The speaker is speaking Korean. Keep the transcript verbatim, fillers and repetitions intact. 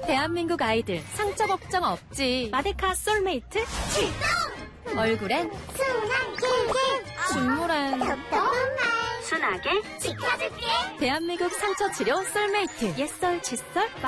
대한민국 아이들 상처 걱정 없지. 마데카 솔메이트 출동! 얼굴엔 순한 길게 중물엔 톡톡한 말 순하게 지켜줄게. 대한민국 상처 치료 솔메이트. 옛설, 칫솔,